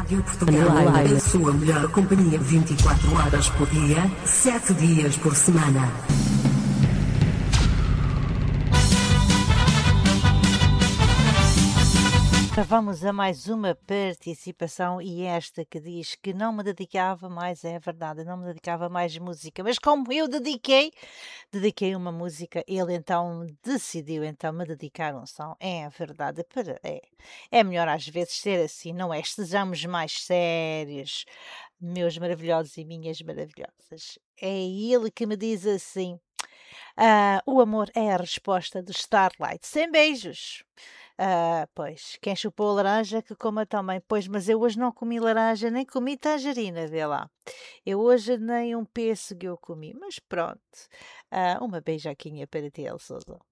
Rádio Portugal Live, a sua melhor companhia 24 horas por dia, 7 dias por semana. Vamos a mais uma participação e esta que diz que não me dedicava mais, é verdade, não me dedicava mais música, mas como eu dediquei uma música, ele então decidiu então me dedicar um som, é verdade, é melhor às vezes ser assim, não é? Estejamos mais sérios, meus maravilhosos e minhas maravilhosas. É ele que me diz assim, o amor é a resposta do Starlight, sem beijos. Pois, quem chupou a laranja que coma também. Pois, mas eu hoje não comi laranja, nem comi tangerina, vê lá. Eu hoje nem um pêssego eu comi, mas pronto. Uma beijoquinha para ti, Elsa.